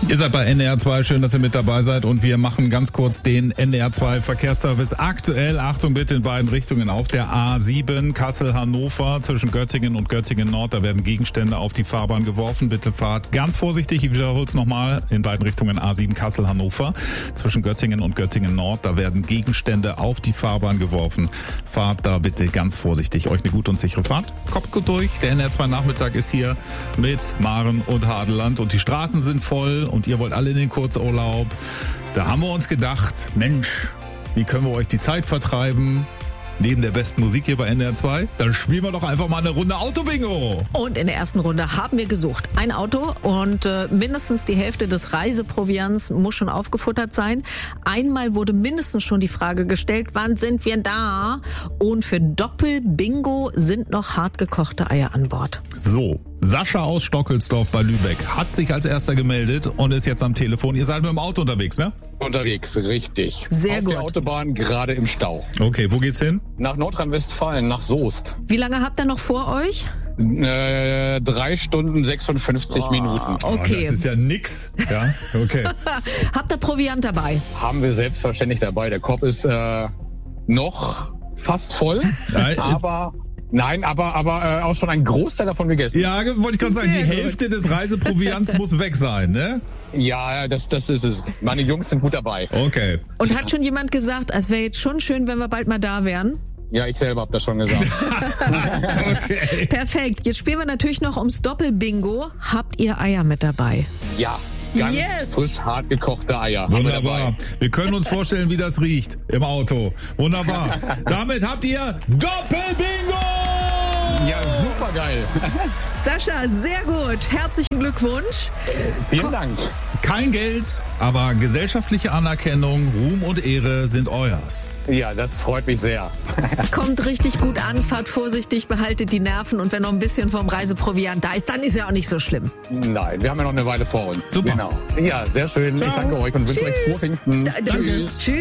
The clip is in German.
Ihr seid bei NDR 2, schön, dass ihr mit dabei seid und wir machen ganz kurz den NDR 2 Verkehrsservice aktuell, Achtung bitte, in beiden Richtungen auf der A7 Kassel-Hannover zwischen Göttingen und Göttingen-Nord, da werden Gegenstände auf die Fahrbahn geworfen, bitte fahrt ganz vorsichtig, ich wiederhole es nochmal, in beiden Richtungen A7 Kassel-Hannover zwischen Göttingen und Göttingen-Nord, da werden Gegenstände auf die Fahrbahn geworfen, fahrt da bitte ganz vorsichtig, euch eine gute und sichere Fahrt, kommt gut durch, der NDR 2 Nachmittag ist hier mit Maren und Hadeland und die Straßen sind voll und ihr wollt alle in den Kurzurlaub. Da haben wir uns gedacht, Mensch, wie können wir euch die Zeit vertreiben? Neben der besten Musik hier bei NDR 2, dann spielen wir doch einfach mal eine Runde Autobingo. Und in der ersten Runde haben wir gesucht ein Auto und mindestens die Hälfte des Reiseproviants muss schon aufgefuttert sein. Einmal wurde mindestens schon die Frage gestellt, wann sind wir da? Und für Doppelbingo sind noch hartgekochte Eier an Bord. So, Sascha aus Stockelsdorf bei Lübeck hat sich als erster gemeldet und ist jetzt am Telefon. Ihr seid mit dem Auto unterwegs, ne? Unterwegs, richtig. Sehr Auf gut. der Autobahn, gerade im Stau. Okay, wo geht's hin? Nach Nordrhein-Westfalen, nach Soest. Wie lange habt ihr noch vor euch? 3 Stunden 56 Minuten. Okay. Das ist ja nix. Ja, okay. Habt ihr Proviant dabei? Haben wir selbstverständlich dabei. Der Korb ist noch fast voll, Nein. aber auch schon ein Großteil davon gegessen. Ja, wollte ich gerade sagen, die Sehr Hälfte des Reiseproviants muss weg sein, ne? Ja, das ist es. Meine Jungs sind gut dabei. Okay. Und hat schon jemand gesagt, es wäre jetzt schon schön, wenn wir bald mal da wären? Ja, ich selber habe das schon gesagt. Okay. Perfekt. Jetzt spielen wir natürlich noch ums Doppelbingo. Habt ihr Eier mit dabei? Ja, ganz Yes. frisch hart gekochte Eier. Haben wir Wunderbar. dabei. Wir können uns vorstellen, wie das riecht im Auto. Wunderbar. Damit habt ihr Doppelbingo! Ja, super geil. Sascha, sehr gut. Herzlichen Glückwunsch. Vielen Dank. Kein Geld, aber gesellschaftliche Anerkennung, Ruhm und Ehre sind euers. Ja, das freut mich sehr. Kommt richtig gut an, fahrt vorsichtig, behaltet die Nerven und wenn noch ein bisschen vom Reiseproviant da ist, dann ist ja auch nicht so schlimm. Nein, wir haben ja noch eine Weile vor uns. Super. Genau. Ja, sehr schön. Ciao. Ich danke euch und wünsche euch frohe Pfingsten. Danke. Tschüss.